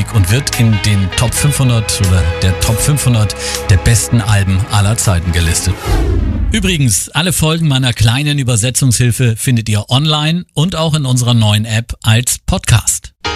Musik und wird in den Top 500 oder der Top 500 der besten Alben aller Zeiten gelistet. Übrigens, alle Folgen meiner kleinen Übersetzungshilfe findet ihr online und auch in unserer neuen App als Podcast.